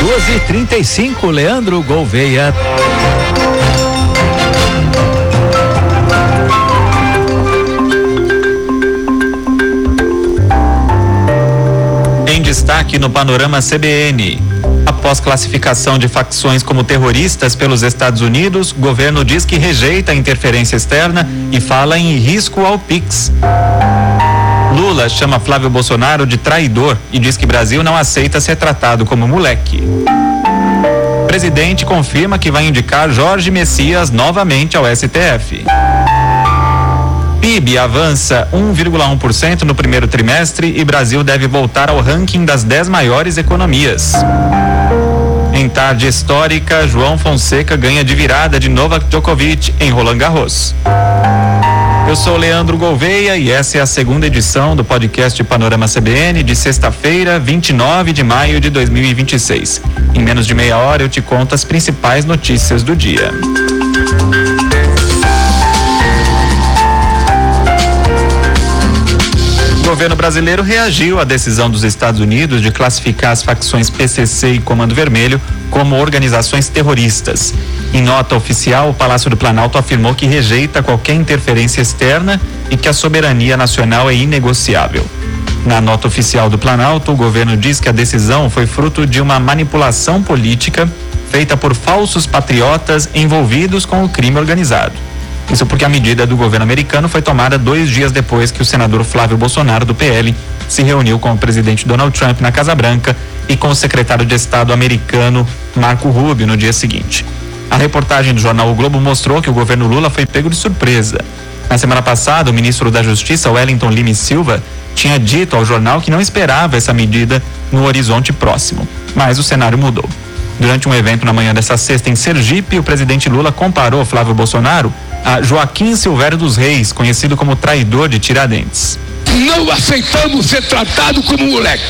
2h35, Leandro Gouveia. Em destaque no Panorama CBN. Após classificação de facções como terroristas pelos Estados Unidos, o governo diz que rejeita a interferência externa e fala em risco ao PIX. Lula chama Flávio Bolsonaro de traidor e diz que Brasil não aceita ser tratado como moleque. O presidente confirma que vai indicar Jorge Messias novamente ao STF. PIB avança 1,1% no primeiro trimestre e Brasil deve voltar ao ranking das 10 maiores economias. Em tarde histórica, João Fonseca ganha de virada de Novak Djokovic em Roland Garros. Eu sou Leandro Gouveia e essa é a segunda edição do podcast Panorama CBN de sexta-feira, 29 de maio de 2026. Em menos de meia hora eu te conto as principais notícias do dia. O governo brasileiro reagiu à decisão dos Estados Unidos de classificar as facções PCC e Comando Vermelho como organizações terroristas. Em nota oficial, o Palácio do Planalto afirmou que rejeita qualquer interferência externa e que a soberania nacional é inegociável. Na nota oficial do Planalto, o governo diz que a decisão foi fruto de uma manipulação política feita por falsos patriotas envolvidos com o crime organizado. Isso porque a medida do governo americano foi tomada 2 dias depois que o senador Flávio Bolsonaro, do PL, se reuniu com o presidente Donald Trump na Casa Branca e com o secretário de Estado americano Marco Rubio no dia seguinte. A reportagem do jornal O Globo mostrou que o governo Lula foi pego de surpresa. Na semana passada, o ministro da Justiça, Wellington Lima e Silva, tinha dito ao jornal que não esperava essa medida no horizonte próximo. Mas o cenário mudou. Durante um evento na manhã dessa sexta em Sergipe, o presidente Lula comparou Flávio Bolsonaro a Joaquim Silvério dos Reis, conhecido como traidor de Tiradentes. Não aceitamos ser tratado como moleque.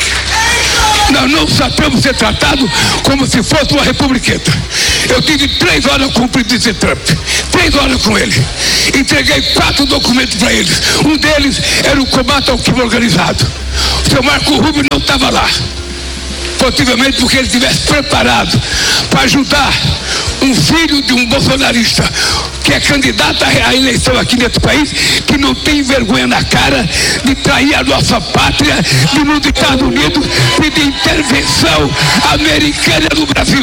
Nós não sabemos ser tratado como se fosse uma republiqueta. Eu tive 3 horas com o presidente Trump, 3 horas com ele. Entreguei 4 documentos para eles. Um deles era o combate ao crime organizado. O seu Marco Rubio não estava lá. Possivelmente porque ele estivesse preparado para ajudar um filho de um bolsonarista que é candidato à eleição aqui nesse país, que não tem vergonha na cara de trair a nossa pátria, de nos Estados Unidos e de intervenção americana no Brasil.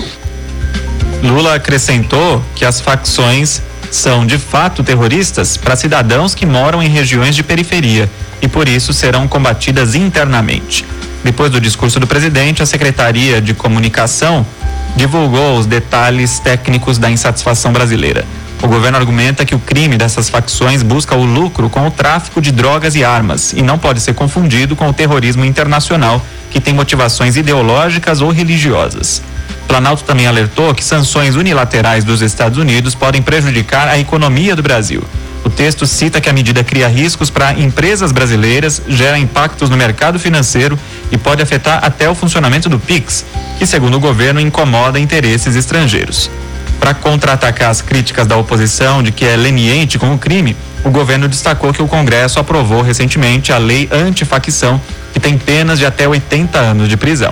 Lula acrescentou que as facções são de fato terroristas para cidadãos que moram em regiões de periferia e por isso serão combatidas internamente. Depois do discurso do presidente, a Secretaria de Comunicação divulgou os detalhes técnicos da insatisfação brasileira. O governo argumenta que o crime dessas facções busca o lucro com o tráfico de drogas e armas e não pode ser confundido com o terrorismo internacional, que tem motivações ideológicas ou religiosas. O Planalto também alertou que sanções unilaterais dos Estados Unidos podem prejudicar a economia do Brasil. O texto cita que a medida cria riscos para empresas brasileiras, gera impactos no mercado financeiro e pode afetar até o funcionamento do PIX, que, segundo o governo, incomoda interesses estrangeiros. Para contra-atacar as críticas da oposição de que é leniente com o crime, o governo destacou que o Congresso aprovou recentemente a lei antifacção, que tem penas de até 80 anos de prisão.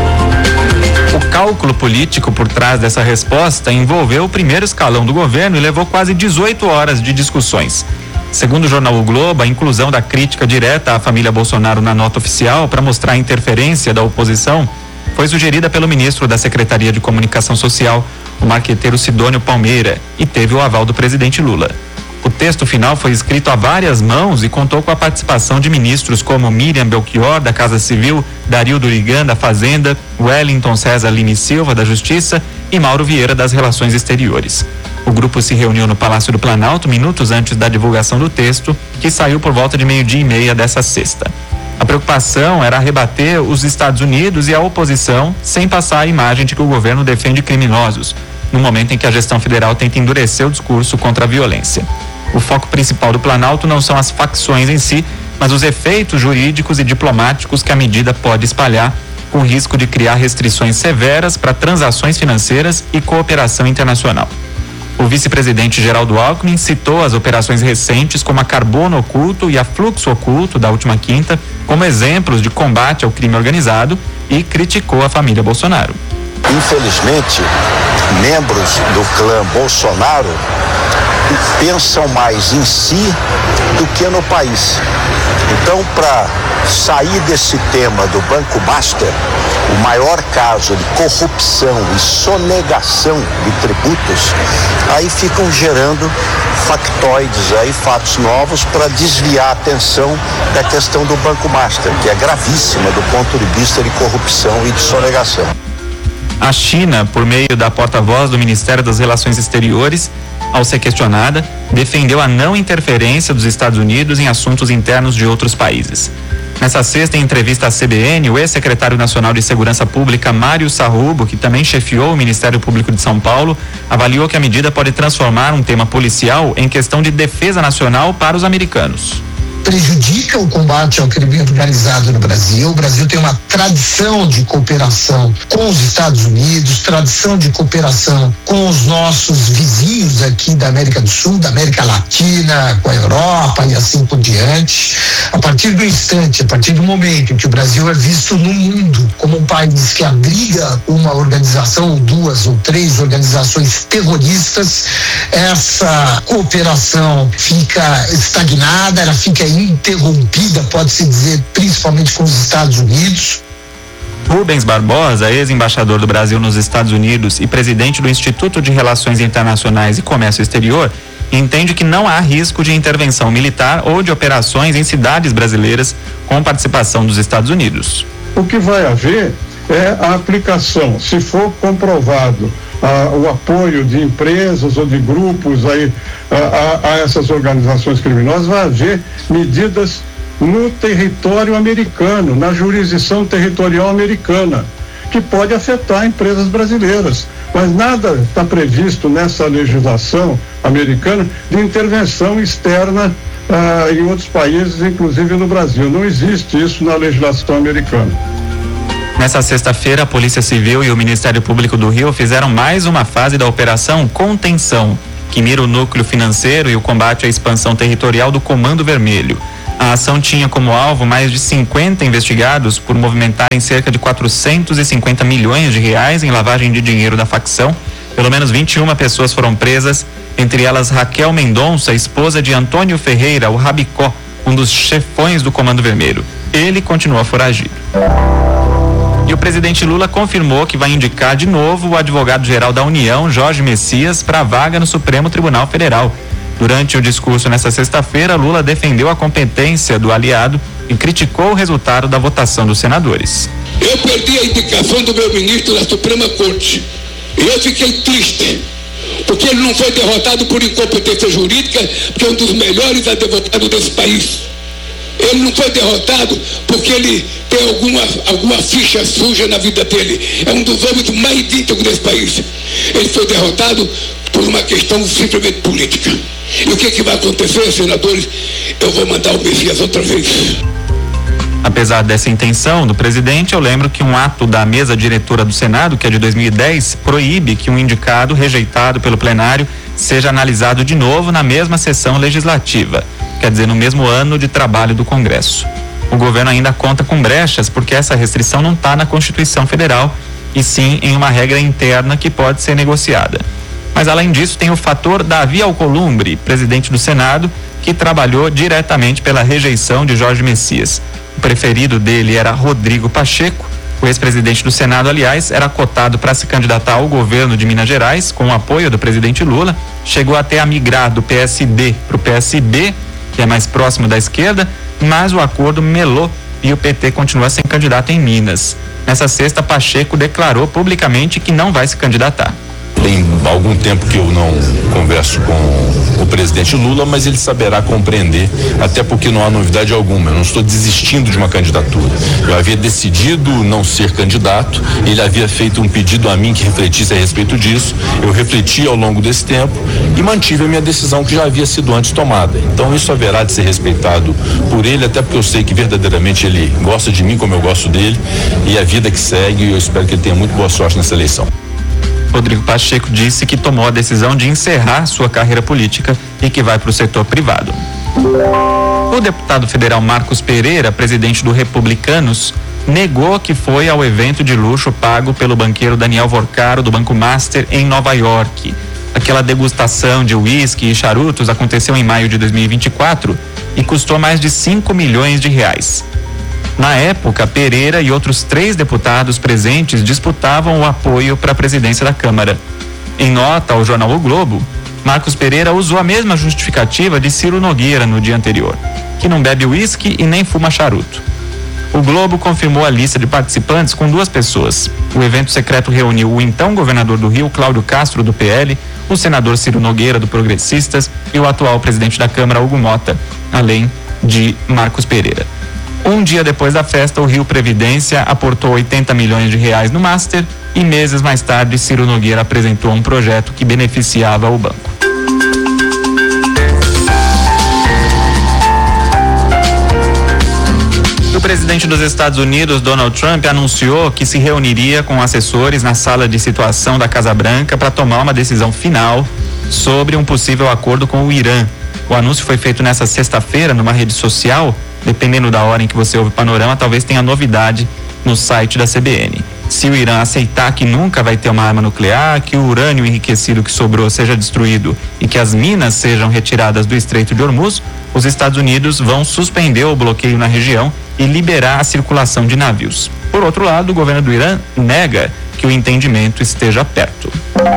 O cálculo político por trás dessa resposta envolveu o primeiro escalão do governo e levou quase 18 horas de discussões. Segundo o jornal O Globo, a inclusão da crítica direta à família Bolsonaro na nota oficial para mostrar a interferência da oposição foi sugerida pelo ministro da Secretaria de Comunicação Social, o marqueteiro Sidônio Palmeira, e teve o aval do presidente Lula. O texto final foi escrito a várias mãos e contou com a participação de ministros como Miriam Belchior, da Casa Civil, Dario Durigan, da Fazenda, Wellington César Lima e Silva, da Justiça, e Mauro Vieira, das Relações Exteriores. O grupo se reuniu no Palácio do Planalto minutos antes da divulgação do texto, que saiu por volta de 12:30 dessa sexta. A preocupação era rebater os Estados Unidos e a oposição sem passar a imagem de que o governo defende criminosos, no momento em que a gestão federal tenta endurecer o discurso contra a violência. O foco principal do Planalto não são as facções em si, mas os efeitos jurídicos e diplomáticos que a medida pode espalhar, com risco de criar restrições severas para transações financeiras e cooperação internacional. O vice-presidente Geraldo Alckmin citou as operações recentes como a Carbono Oculto e a Fluxo Oculto da última quinta como exemplos de combate ao crime organizado e criticou a família Bolsonaro. Infelizmente, membros do clã Bolsonaro pensam mais em si do que no país. Então, para sair desse tema do Banco Master, o maior caso de corrupção e sonegação de tributos, aí ficam gerando factoides, aí fatos novos para desviar a atenção da questão do Banco Master, que é gravíssima do ponto de vista de corrupção e de sonegação. A China, por meio da porta-voz do Ministério das Relações Exteriores, ao ser questionada, defendeu a não interferência dos Estados Unidos em assuntos internos de outros países. Nessa sexta, em entrevista à CBN, o ex-secretário nacional de Segurança Pública, Mário Sarrubo, que também chefiou o Ministério Público de São Paulo, avaliou que a medida pode transformar um tema policial em questão de defesa nacional para os americanos. Prejudica o combate ao crime organizado no Brasil. O Brasil tem uma tradição de cooperação com os Estados Unidos, tradição de cooperação com os nossos vizinhos aqui da América do Sul, da América Latina, com a Europa e assim por diante. A partir do momento em que o Brasil é visto no mundo como um país que abriga uma organização, ou duas ou três organizações terroristas, essa cooperação fica estagnada, ela fica interrompida, pode-se dizer, principalmente com os Estados Unidos. Rubens Barbosa, ex-embaixador do Brasil nos Estados Unidos e presidente do Instituto de Relações Internacionais e Comércio Exterior, entende que não há risco de intervenção militar ou de operações em cidades brasileiras com participação dos Estados Unidos. O que vai haver é a aplicação, se for comprovado o apoio de empresas ou de grupos aí a essas organizações criminosas, vai haver medidas no território americano, na jurisdição territorial americana, que pode afetar empresas brasileiras. Mas nada está previsto nessa legislação americana de intervenção externa em outros países, inclusive no Brasil. Não existe isso na legislação americana. Nessa sexta-feira, a Polícia Civil e o Ministério Público do Rio fizeram mais uma fase da Operação Contenção, que mira o núcleo financeiro e o combate à expansão territorial do Comando Vermelho. A ação tinha como alvo mais de 50 investigados por movimentarem cerca de 450 milhões de reais em lavagem de dinheiro da facção. Pelo menos 21 pessoas foram presas, entre elas Raquel Mendonça, esposa de Antônio Ferreira, o Rabicó, um dos chefões do Comando Vermelho. Ele continua foragido. E o presidente Lula confirmou que vai indicar de novo o advogado-geral da União, Jorge Messias, para a vaga no Supremo Tribunal Federal. Durante o discurso nesta sexta-feira, Lula defendeu a competência do aliado e criticou o resultado da votação dos senadores. Eu perdi a indicação do meu ministro da Suprema Corte e eu fiquei triste, porque ele não foi derrotado por incompetência jurídica, porque é um dos melhores advogados desse país. Ele não foi derrotado porque ele tem alguma ficha suja na vida dele. É um dos homens mais íntegros desse país. Ele foi derrotado por uma questão simplesmente política. E o que vai acontecer, senadores? Eu vou mandar o Messias outra vez. Apesar dessa intenção do presidente, eu lembro que um ato da mesa diretora do Senado, que é de 2010, proíbe que um indicado rejeitado pelo plenário seja analisado de novo na mesma sessão legislativa, quer dizer, no mesmo ano de trabalho do Congresso. O governo ainda conta com brechas porque essa restrição não está na Constituição Federal e sim em uma regra interna que pode ser negociada. Mas além disso tem o fator Davi Alcolumbre, presidente do Senado, que trabalhou diretamente pela rejeição de Jorge Messias. O preferido dele era Rodrigo Pacheco. O ex-presidente do Senado, aliás, era cotado para se candidatar ao governo de Minas Gerais com o apoio do presidente Lula. Chegou até a migrar do PSD para o PSB, que é mais próximo da esquerda, mas o acordo melou e o PT continua sem candidato em Minas. Nessa sexta, Pacheco declarou publicamente que não vai se candidatar. Tem algum tempo que eu não converso com o presidente Lula, mas ele saberá compreender, até porque não há novidade alguma. Eu não estou desistindo de uma candidatura. Eu havia decidido não ser candidato, ele havia feito um pedido a mim que refletisse a respeito disso. Eu refleti ao longo desse tempo e mantive a minha decisão que já havia sido antes tomada. Então isso haverá de ser respeitado por ele, até porque eu sei que verdadeiramente ele gosta de mim como eu gosto dele, e a vida que segue, e eu espero que ele tenha muito boa sorte nessa eleição. Rodrigo Pacheco disse que tomou a decisão de encerrar sua carreira política e que vai para o setor privado. O deputado federal Marcos Pereira, presidente do Republicanos, negou que foi ao evento de luxo pago pelo banqueiro Daniel Vorcaro do Banco Master em Nova York. Aquela degustação de uísque e charutos aconteceu em maio de 2024 e custou mais de 5 milhões de reais. Na época, Pereira e outros 3 deputados presentes disputavam o apoio para a presidência da Câmara. Em nota ao jornal O Globo, Marcos Pereira usou a mesma justificativa de Ciro Nogueira no dia anterior, que não bebe uísque e nem fuma charuto. O Globo confirmou a lista de participantes com 2 pessoas. O evento secreto reuniu o então governador do Rio, Cláudio Castro, do PL, o senador Ciro Nogueira, do Progressistas, e o atual presidente da Câmara, Hugo Mota, além de Marcos Pereira. Um dia depois da festa, o Rio Previdência aportou 80 milhões de reais no Master e meses mais tarde, Ciro Nogueira apresentou um projeto que beneficiava o banco. O presidente dos Estados Unidos, Donald Trump, anunciou que se reuniria com assessores na sala de situação da Casa Branca para tomar uma decisão final sobre um possível acordo com o Irã. O anúncio foi feito nesta sexta-feira numa rede social. Dependendo da hora em que você ouve o Panorama, talvez tenha novidade no site da CBN. Se o Irã aceitar que nunca vai ter uma arma nuclear, que o urânio enriquecido que sobrou seja destruído e que as minas sejam retiradas do Estreito de Hormuz, os Estados Unidos vão suspender o bloqueio na região e liberar a circulação de navios. Por outro lado, o governo do Irã nega que o entendimento esteja perto.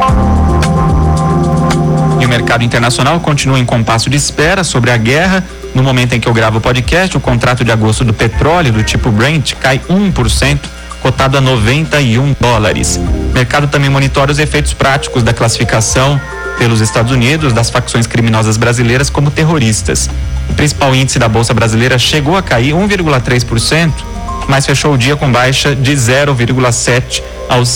E o mercado internacional continua em compasso de espera sobre a guerra. No momento em que eu gravo o podcast, o contrato de agosto do petróleo do tipo Brent cai 1%, cotado a $91. O mercado também monitora os efeitos práticos da classificação pelos Estados Unidos das facções criminosas brasileiras como terroristas. O principal índice da Bolsa Brasileira chegou a cair 1,3%, mas fechou o dia com baixa de 0,7% aos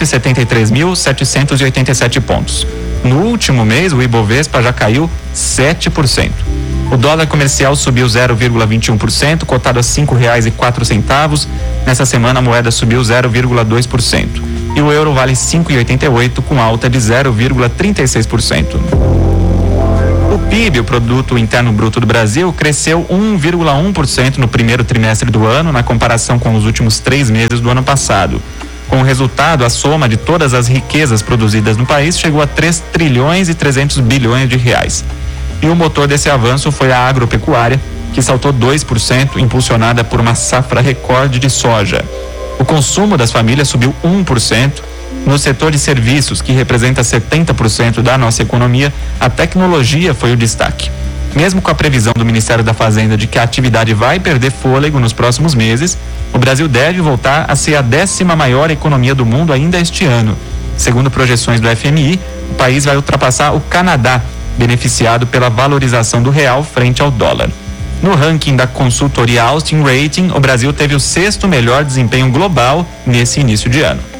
173.787 pontos. No último mês, o Ibovespa já caiu 7%. O dólar comercial subiu 0,21%, cotado a R$ 5,04. Nessa semana, a moeda subiu 0,2%. E o euro vale 5,88, com alta de 0,36%. O PIB, o Produto Interno Bruto do Brasil, cresceu 1,1% no primeiro trimestre do ano, na comparação com os últimos 3 meses do ano passado. Com o resultado, a soma de todas as riquezas produzidas no país chegou a 3 trilhões e 300 bilhões de reais. E o motor desse avanço foi a agropecuária, que saltou 2%, impulsionada por uma safra recorde de soja. O consumo das famílias subiu 1%. No setor de serviços, que representa 70% da nossa economia, a tecnologia foi o destaque. Mesmo com a previsão do Ministério da Fazenda de que a atividade vai perder fôlego nos próximos meses, o Brasil deve voltar a ser a 10ª maior economia do mundo ainda este ano. Segundo projeções do FMI, o país vai ultrapassar o Canadá, beneficiado pela valorização do real frente ao dólar. No ranking da consultoria Austin Rating, o Brasil teve o 6º melhor desempenho global nesse início de ano.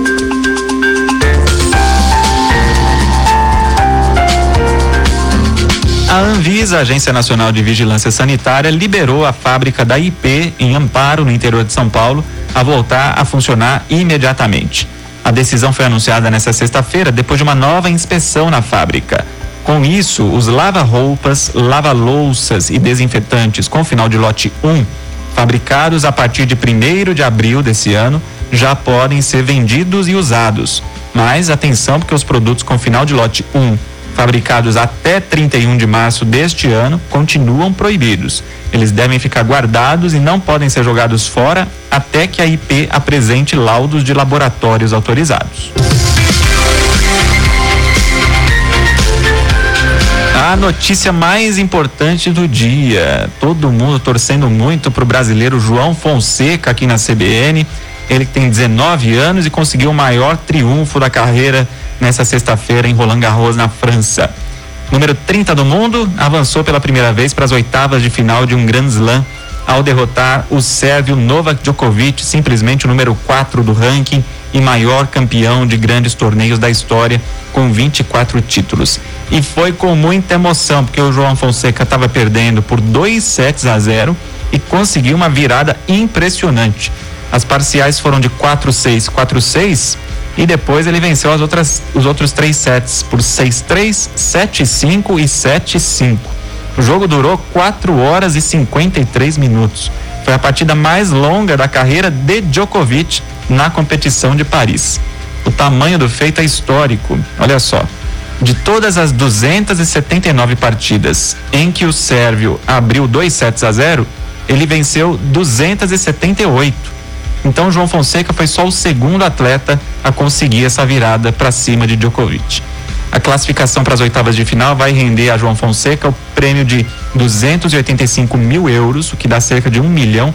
A Anvisa, a Agência Nacional de Vigilância Sanitária, liberou a fábrica da IP em Amparo, no interior de São Paulo, a voltar a funcionar imediatamente. A decisão foi anunciada nesta sexta-feira, depois de uma nova inspeção na fábrica. Com isso, os lava-roupas, lava-louças e desinfetantes com final de lote 1, fabricados a partir de 1º de abril desse ano, já podem ser vendidos e usados. Mas atenção, porque os produtos com final de lote 1, fabricados até 31 de março deste ano, continuam proibidos. Eles devem ficar guardados e não podem ser jogados fora até que a IP apresente laudos de laboratórios autorizados. A notícia mais importante do dia, todo mundo torcendo muito para o brasileiro João Fonseca aqui na CBN, ele que tem 19 anos e conseguiu o maior triunfo da carreira nessa sexta-feira em Roland Garros, na França. Número 30 do mundo, avançou pela primeira vez para as oitavas de final de um Grand Slam ao derrotar o sérvio Novak Djokovic, simplesmente o número 4 do ranking e maior campeão de grandes torneios da história, com 24 títulos. E foi com muita emoção, porque o João Fonseca estava perdendo por 2-0 e conseguiu uma virada impressionante. As parciais foram de 4-6, 4-6 e depois ele venceu os outros 3 sets por 6-3, 7-5 e 7-5. O jogo durou 4 horas e 53 minutos. Foi a partida mais longa da carreira de Djokovic na competição de Paris. O tamanho do feito é histórico. Olha só, de todas as 279 partidas em que o sérvio abriu 2-0, ele venceu 278. Então João Fonseca foi só o segundo atleta a conseguir essa virada para cima de Djokovic. A classificação para as oitavas de final vai render a João Fonseca o prêmio de 285 mil euros, o que dá cerca de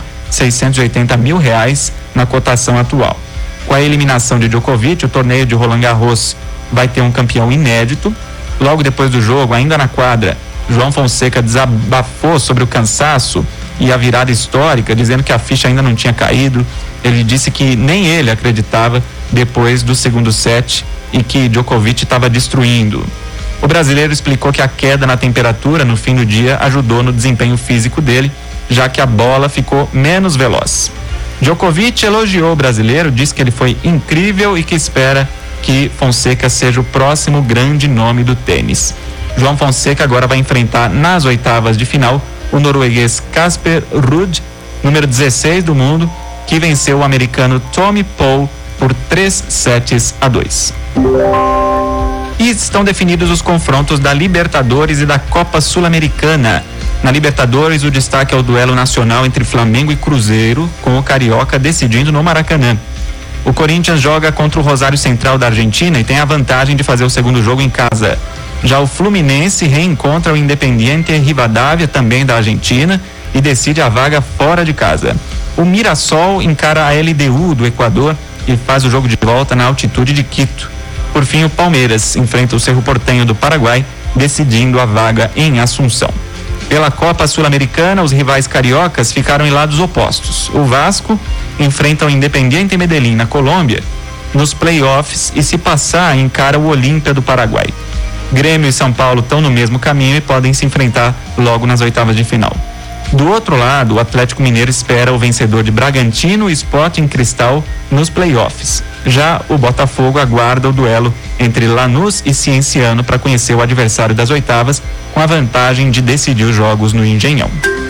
R$1.680.000 na cotação atual. Com a eliminação de Djokovic, o torneio de Roland Garros vai ter um campeão inédito. Logo depois do jogo, ainda na quadra, João Fonseca desabafou sobre o cansaço e a virada histórica, dizendo que a ficha ainda não tinha caído. Ele disse que nem ele acreditava depois do segundo set e que Djokovic estava destruindo. O brasileiro explicou que a queda na temperatura no fim do dia ajudou no desempenho físico dele, já que a bola ficou menos veloz. Djokovic elogiou o brasileiro, disse que ele foi incrível e que espera que Fonseca seja o próximo grande nome do tênis. João Fonseca agora vai enfrentar nas oitavas de final o norueguês Casper Ruud, número 16 do mundo, que venceu o americano Tommy Paul por 3-2. E estão definidos os confrontos da Libertadores e da Copa Sul-Americana. Na Libertadores, o destaque é o duelo nacional entre Flamengo e Cruzeiro, com o Carioca decidindo no Maracanã. O Corinthians joga contra o Rosário Central da Argentina e tem a vantagem de fazer o segundo jogo em casa. Já o Fluminense reencontra o Independiente Rivadavia, também da Argentina, e decide a vaga fora de casa. O Mirassol encara a LDU do Equador e faz o jogo de volta na altitude de Quito. Por fim, o Palmeiras enfrenta o Cerro Porteño do Paraguai, decidindo a vaga em Assunção. Pela Copa Sul-Americana, os rivais cariocas ficaram em lados opostos. O Vasco enfrenta o Independiente Medellín na Colômbia nos playoffs e, se passar, encara o Olímpia do Paraguai. Grêmio e São Paulo estão no mesmo caminho e podem se enfrentar logo nas oitavas de final. Do outro lado, o Atlético Mineiro espera o vencedor de Bragantino e Sporting Cristal nos playoffs. Já o Botafogo aguarda o duelo entre Lanús e Cienciano para conhecer o adversário das oitavas, com a vantagem de decidir os jogos no Engenhão.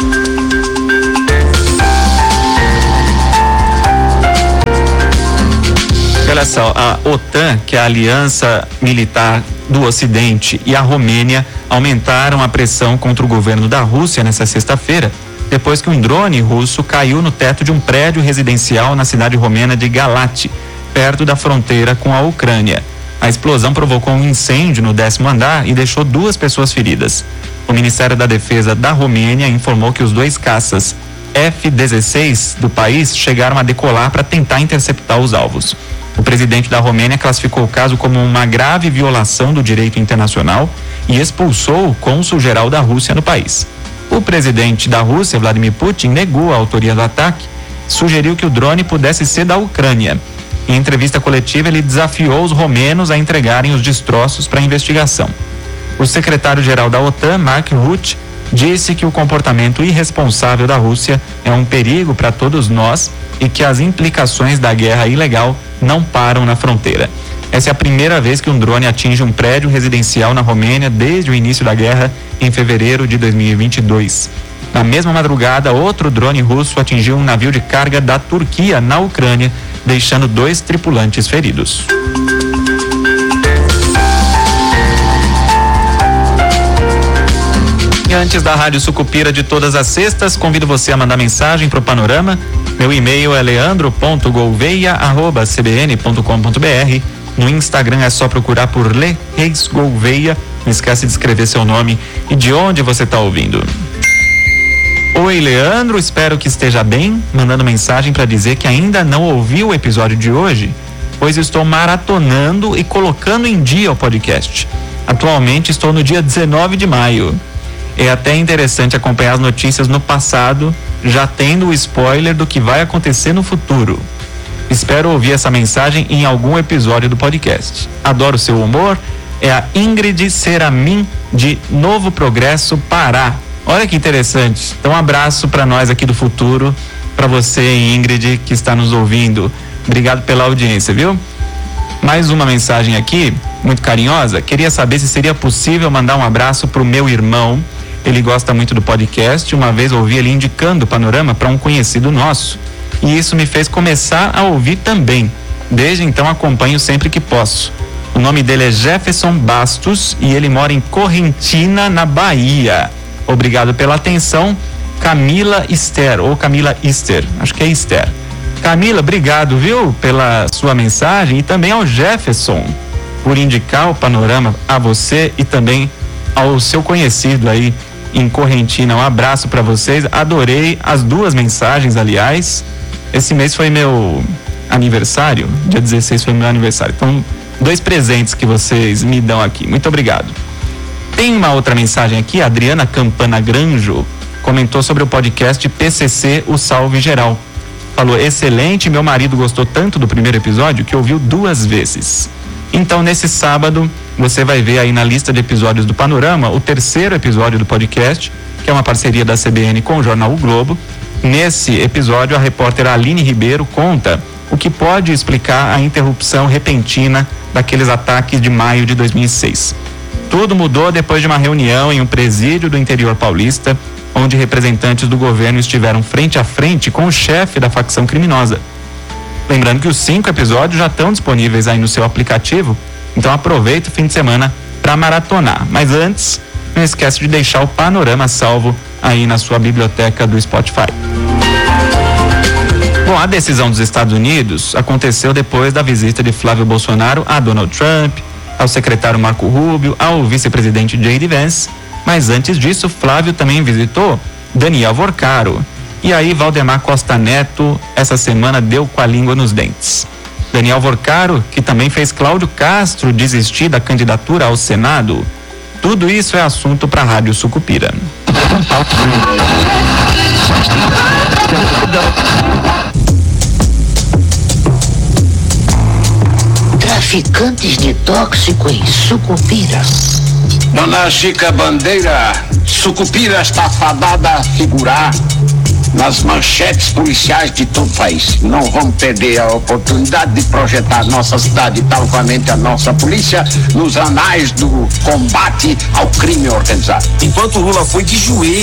Olha só, a OTAN, que é a Aliança Militar do Ocidente, e a Romênia aumentaram a pressão contra o governo da Rússia nesta sexta-feira, depois que um drone russo caiu no teto de um prédio residencial na cidade romena de Galati, perto da fronteira com a Ucrânia. A explosão provocou um incêndio no 10º andar e deixou 2 pessoas feridas. O Ministério da Defesa da Romênia informou que os 2 caças F-16 do país chegaram a decolar para tentar interceptar os alvos. O presidente da Romênia classificou o caso como uma grave violação do direito internacional e expulsou o cônsul-geral da Rússia no país. O presidente da Rússia, Vladimir Putin, negou a autoria do ataque, sugeriu que o drone pudesse ser da Ucrânia. Em entrevista coletiva, ele desafiou os romenos a entregarem os destroços para a investigação. O secretário-geral da OTAN, Mark Rutte, disse que o comportamento irresponsável da Rússia é um perigo para todos nós e que as implicações da guerra ilegal não param na fronteira. Essa é a primeira vez que um drone atinge um prédio residencial na Romênia desde o início da guerra, em fevereiro de 2022. Na mesma madrugada, outro drone russo atingiu um navio de carga da Turquia na Ucrânia, deixando 2 tripulantes feridos. E antes da Rádio Sucupira de todas as sextas, convido você a mandar mensagem para o Panorama. Meu e-mail é leandro.gouveia@cbn.com.br. No Instagram é só procurar por Le Reis Gouveia. Não esquece de escrever seu nome e de onde você está ouvindo. Oi, Leandro, espero que esteja bem. Mandando mensagem para dizer que ainda não ouviu o episódio de hoje, pois estou maratonando e colocando em dia o podcast. Atualmente estou no dia 19 de maio. É até interessante acompanhar as notícias no passado, já tendo o spoiler do que vai acontecer no futuro. Espero ouvir essa mensagem em algum episódio do podcast. Adoro seu humor. É a Ingrid Seramin, de Novo Progresso, Pará. Olha que interessante. Então, um abraço para nós aqui do futuro, para você, Ingrid, que está nos ouvindo. Obrigado pela audiência, viu? Mais uma mensagem aqui, muito carinhosa. Queria saber se seria possível mandar um abraço para o meu irmão, Ele gosta muito do podcast. Uma vez ouvi ele indicando o Panorama para um conhecido nosso. E isso me fez começar a ouvir também. Desde então acompanho sempre que posso. O nome dele é Jefferson Bastos e ele mora em Correntina, na Bahia. Obrigado pela atenção, Camila Esther, ou Camila Ister, acho que é Esther. Camila, obrigado, viu, pela sua mensagem, e também ao Jefferson por indicar o Panorama a você e também ao seu conhecido aí em Correntina. Um abraço para vocês, adorei as duas mensagens, aliás. Esse mês foi meu aniversário, dia 16 foi meu aniversário, então 2 presentes que vocês me dão aqui, muito obrigado. Tem uma outra mensagem aqui, a Adriana Campana Granjo comentou sobre o podcast PCC, o Salve Geral. Falou, excelente, meu marido gostou tanto do primeiro episódio que ouviu 2 vezes. Então, nesse sábado, você vai ver aí na lista de episódios do Panorama o 3º episódio do podcast, que é uma parceria da CBN com o jornal O Globo. Nesse episódio, a repórter Aline Ribeiro conta o que pode explicar a interrupção repentina daqueles ataques de maio de 2006. Tudo mudou depois de uma reunião em um presídio do interior paulista, onde representantes do governo estiveram frente a frente com o chefe da facção criminosa. Lembrando que os 5 episódios já estão disponíveis aí no seu aplicativo, então aproveita o fim de semana para maratonar. Mas antes, não esquece de deixar o Panorama salvo aí na sua biblioteca do Spotify. Bom, a decisão dos Estados Unidos aconteceu depois da visita de Flávio Bolsonaro a Donald Trump, ao secretário Marco Rubio, ao vice-presidente J.D. Vance, mas antes disso, Flávio também visitou Daniel Vorcaro. E aí, Valdemar Costa Neto, essa semana, deu com a língua nos dentes. Daniel Vorcaro, que também fez Cláudio Castro desistir da candidatura ao Senado. Tudo isso é assunto para a Rádio Sucupira. Traficantes de tóxico em Sucupira. Dona Chica Bandeira, Sucupira está fadada a figurar nas manchetes policiais de todo o país. Não vamos perder a oportunidade de projetar nossa cidade, tal qualmente a nossa polícia, nos anais do combate ao crime organizado. Enquanto Lula foi de joelho